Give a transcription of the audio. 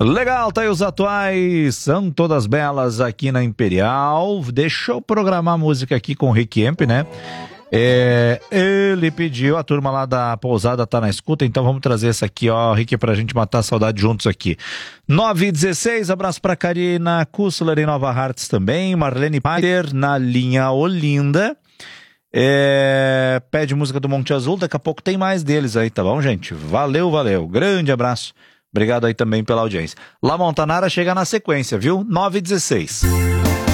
Legal, tá aí os atuais, são todas belas aqui na Imperial. Deixa eu programar a música aqui com o Rick Emp, né? Ele pediu, a turma lá da pousada tá na escuta, então vamos trazer essa aqui, ó, Rick, pra gente matar a saudade juntos aqui. 9h16, abraço pra Karina Kussler em Nova Hartz também, Marlene Pader na linha Olinda. Pede música do Monte Azul, daqui a pouco tem mais deles aí, tá bom, gente? Valeu, grande abraço. Obrigado aí também pela audiência. La Montanara chega na sequência, viu? 9h16.